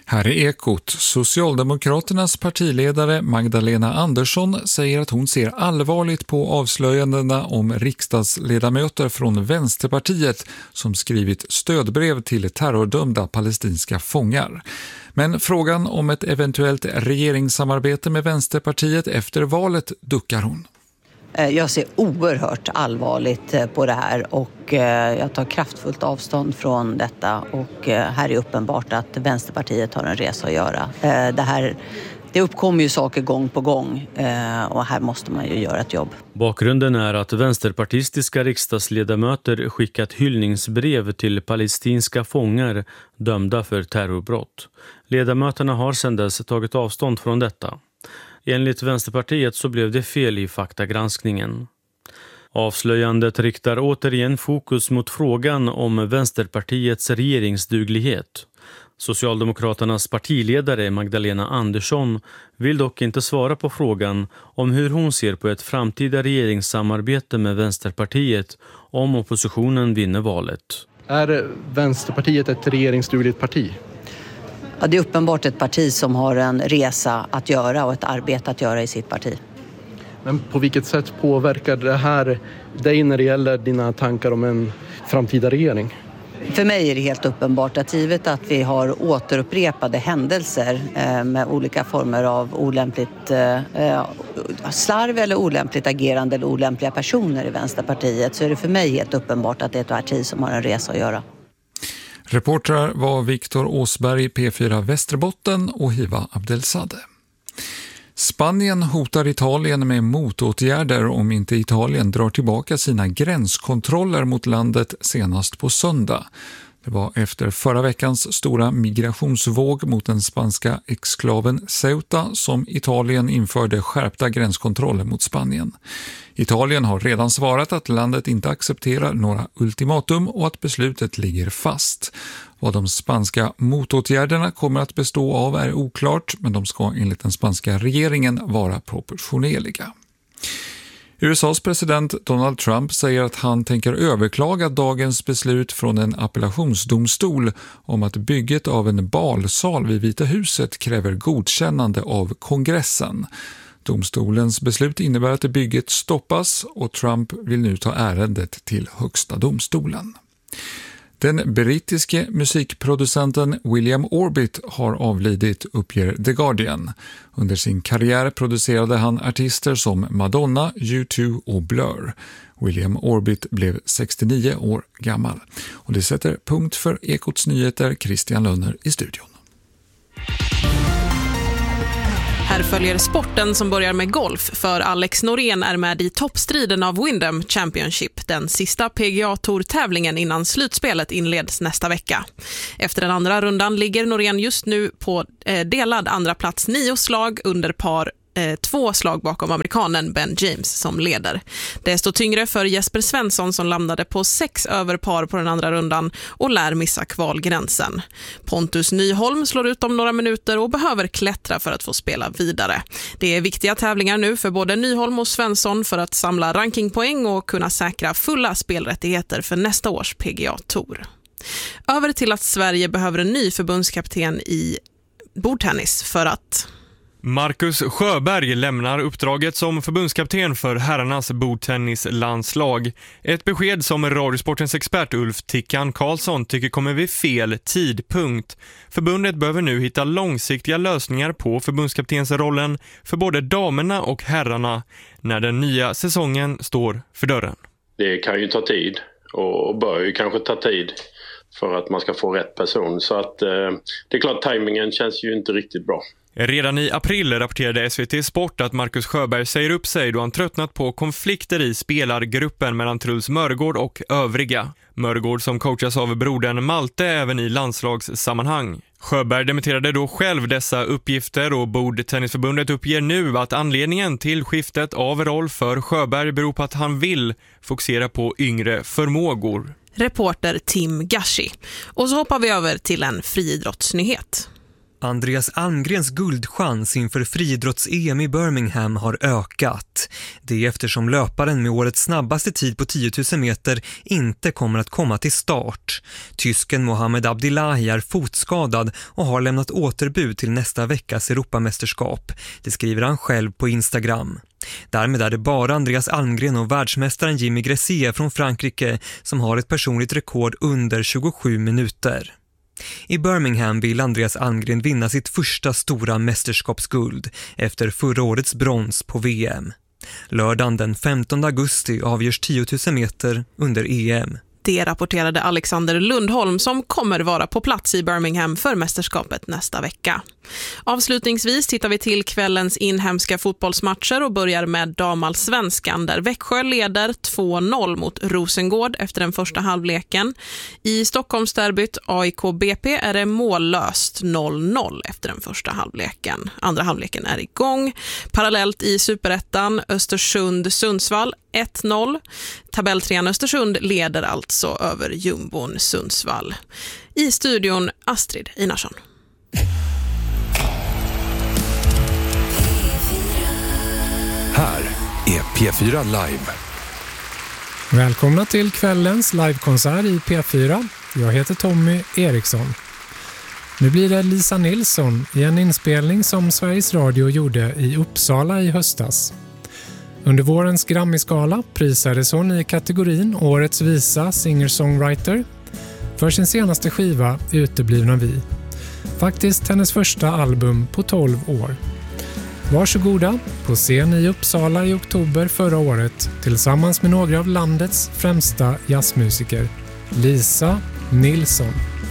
Här är Ekot. Socialdemokraternas partiledare Magdalena Andersson säger att hon ser allvarligt på avslöjandena om riksdagsledamöter från Vänsterpartiet som skrivit stödbrev till terrordömda palestinska fångar. Men frågan om ett eventuellt regeringssamarbete med Vänsterpartiet efter valet duckar hon. Jag ser oerhört allvarligt på det här och jag tar kraftfullt avstånd från detta. Och här är uppenbart att Vänsterpartiet har en resa att göra. Det uppkommer ju saker gång på gång och här måste man ju göra ett jobb. Bakgrunden är att vänsterpartistiska riksdagsledamöter skickat hyllningsbrev till palestinska fångar dömda för terrorbrott. Ledamöterna har sedan dess tagit avstånd från detta. Enligt Vänsterpartiet så blev det fel i faktagranskningen. Avslöjandet riktar återigen fokus mot frågan om Vänsterpartiets regeringsduglighet. Socialdemokraternas partiledare Magdalena Andersson vill dock inte svara på frågan om hur hon ser på ett framtida regeringssamarbete med Vänsterpartiet om oppositionen vinner valet. Är Vänsterpartiet ett regeringsdugligt parti? Ja, det är uppenbart ett parti som har en resa att göra och ett arbete att göra i sitt parti. Men på vilket sätt påverkar det här dig när det gäller dina tankar om en framtida regering? För mig är det helt uppenbart att givet att vi har återupprepade händelser med olika former av olämpligt slarv eller olämpligt agerande eller olämpliga personer i Vänsterpartiet, så är det för mig helt uppenbart att det är ett parti som har en resa att göra. Reportrar var Viktor Åsberg, P4 Västerbotten och Hiva Abdelsade. Spanien hotar Italien med motåtgärder om inte Italien drar tillbaka sina gränskontroller mot landet senast på söndag. Det var efter förra veckans stora migrationsvåg mot den spanska exklaven Ceuta som Italien införde skärpta gränskontroller mot Spanien. Italien har redan svarat att landet inte accepterar några ultimatum och att beslutet ligger fast. Vad de spanska motåtgärderna kommer att bestå av är oklart, men de ska enligt den spanska regeringen vara proportionerliga. USAs president Donald Trump säger att han tänker överklaga dagens beslut från en appellationsdomstol om att bygget av en balsal vid Vita huset kräver godkännande av kongressen. Domstolens beslut innebär att bygget stoppas och Trump vill nu ta ärendet till högsta domstolen. Den brittiske musikproducenten William Orbit har avlidit, uppger The Guardian. Under sin karriär producerade han artister som Madonna, U2 och Blur. William Orbit blev 69 år gammal. Och det sätter punkt för Ekots nyheter. Christian Lönner i studion. Här följer sporten som börjar med golf, för Alex Norén är med i toppstriden av Wyndham Championship, den sista PGA-tour-tävlingen innan slutspelet inleds nästa vecka. Efter den andra rundan ligger Norén just nu på delad andra plats 9 slag under par, 2 slag bakom amerikanen Ben James som leder. Det står tyngre för Jesper Svensson som landade på 6 över par på den andra rundan och lär missa kvalgränsen. Pontus Nyholm slår ut om några minuter och behöver klättra för att få spela vidare. Det är viktiga tävlingar nu för både Nyholm och Svensson för att samla rankingpoäng och kunna säkra fulla spelrättigheter för nästa års PGA-tour. Över till att Sverige behöver en ny förbundskapten i bordtennis för att Marcus Sjöberg lämnar uppdraget som förbundskapten för herrarnas bordtennislandslag. Ett besked som Radiosportens expert Ulf Tickan Karlsson tycker kommer vid fel tidpunkt. Förbundet behöver nu hitta långsiktiga lösningar på förbundskaptensrollen för både damerna och herrarna när den nya säsongen står för dörren. Det kan ju ta tid och bör ju kanske ta tid för att man ska få rätt person. Så att det är klart, tajmingen känns ju inte riktigt bra. Redan i april rapporterade SVT Sport att Marcus Sjöberg säger upp sig då han tröttnat på konflikter i spelargruppen mellan Truls Mörgård och övriga. Mörgård som coachas av brodern Malte även i landslagssammanhang. Sjöberg dementerade då själv dessa uppgifter och Bordtennisförbundet uppger nu att anledningen till skiftet av roll för Sjöberg beror på att han vill fokusera på yngre förmågor. Reporter Tim Gashi. Och så hoppar vi över till en friidrottsnyhet. Andreas Almgrens guldchans inför friidrotts-EM i Birmingham har ökat. Det är eftersom löparen med årets snabbaste tid på 10 000 meter inte kommer att komma till start. Tysken Mohamed Abdillahi är fotskadad och har lämnat återbud till nästa veckas Europamästerskap. Det skriver han själv på Instagram. Därmed är det bara Andreas Almgren och världsmästaren Jimmy Gressier från Frankrike som har ett personligt rekord under 27 minuter. I Birmingham vill Andreas Almgren vinna sitt första stora mästerskapsguld efter förra årets brons på VM. Lördagen den 15 augusti avgörs 10 000 meter under EM. Det rapporterade Alexander Lundholm som kommer vara på plats i Birmingham för mästerskapet nästa vecka. Avslutningsvis tittar vi till kvällens inhemska fotbollsmatcher och börjar med damallsvenskan där Växjö leder 2-0 mot Rosengård efter den första halvleken. I Stockholmsderbyt AIK-BP är det mållöst 0-0 efter den första halvleken. Andra halvleken är igång. Parallellt i Superettan Östersund-Sundsvall 1-0. Tabelltrean Östersund leder alltså över jumbon Sundsvall. I studion Astrid Einarsson. Här är P4 Live. Välkomna till kvällens livekonsert i P4. Jag heter Tommy Eriksson. Nu blir det Lisa Nilsson i en inspelning som Sveriges Radio gjorde i Uppsala i höstas. Under vårens Grammy-skala prisades hon i kategorin Årets visa singer-songwriter för sin senaste skiva Uteblivna vi. Faktiskt hennes första album på 12 år. Varsågoda på scen i Uppsala i oktober förra året tillsammans med några av landets främsta jazzmusiker. Lisa Nilsson.